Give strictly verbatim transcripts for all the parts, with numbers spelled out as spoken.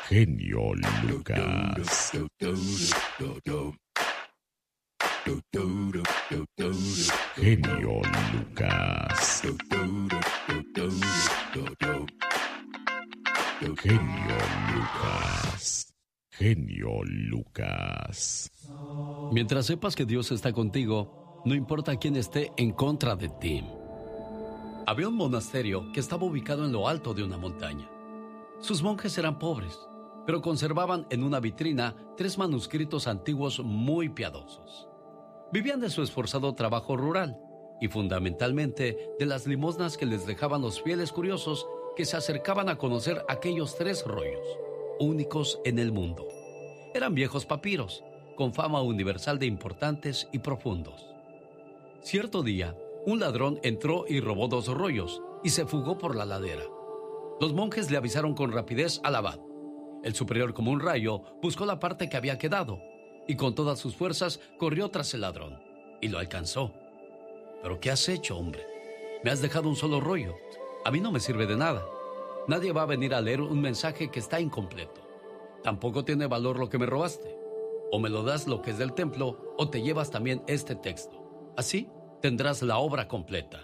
Genio Lucas. Genio Lucas. Genio Lucas. Genio Lucas. Mientras sepas que Dios está contigo, no importa quién esté en contra de ti. Había un monasterio que estaba ubicado en lo alto de una montaña. Sus monjes eran pobres, pero conservaban en una vitrina tres manuscritos antiguos muy piadosos. Vivían de su esforzado trabajo rural y fundamentalmente de las limosnas que les dejaban los fieles curiosos que se acercaban a conocer aquellos tres rollos, únicos en el mundo. Eran viejos papiros, con fama universal de importantes y profundos. Cierto día, un ladrón entró y robó dos rollos y se fugó por la ladera. Los monjes le avisaron con rapidez al abad. El superior, como un rayo, buscó la parte que había quedado y con todas sus fuerzas corrió tras el ladrón y lo alcanzó. ¿Pero qué has hecho, hombre? Me has dejado un solo rollo. A mí no me sirve de nada. Nadie va a venir a leer un mensaje que está incompleto. Tampoco tiene valor lo que me robaste. O me lo das lo que es del templo, o te llevas también este texto. Así tendrás la obra completa.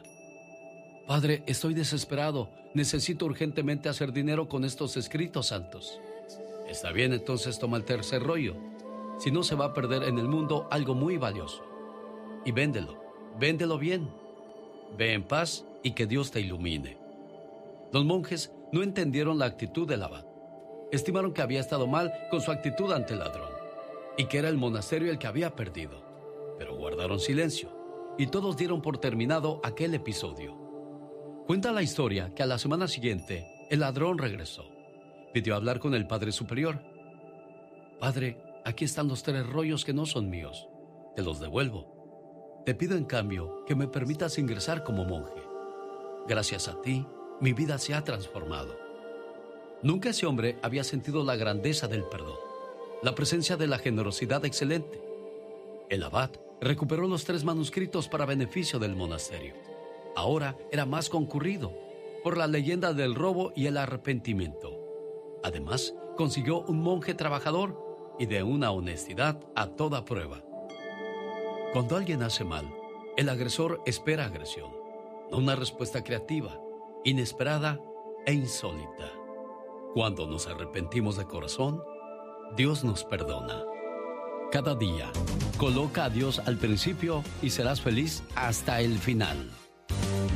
Padre, estoy desesperado. Necesito urgentemente hacer dinero con estos escritos santos. Está bien, entonces toma el tercer rollo. Si no, se va a perder en el mundo algo muy valioso. Y véndelo, véndelo bien. Ve en paz y que Dios te ilumine. Los monjes no entendieron la actitud del abad. Estimaron que había estado mal con su actitud ante el ladrón y que era el monasterio el que había perdido. Pero guardaron silencio y todos dieron por terminado aquel episodio. Cuenta la historia que a la semana siguiente el ladrón regresó. Pidió hablar con el padre superior. Padre, aquí están los tres rollos que no son míos. Te los devuelvo. Te pido en cambio que me permitas ingresar como monje. Gracias a ti, mi vida se ha transformado. Nunca ese hombre había sentido la grandeza del perdón, la presencia de la generosidad excelente. El abad recuperó los tres manuscritos para beneficio del monasterio. Ahora era más concurrido por la leyenda del robo y el arrepentimiento. Además, consiguió un monje trabajador y de una honestidad a toda prueba. Cuando alguien hace mal, el agresor espera agresión, no una respuesta creativa, inesperada e insólita. Cuando nos arrepentimos de corazón, Dios nos perdona. Cada día, coloca a Dios al principio y serás feliz hasta el final.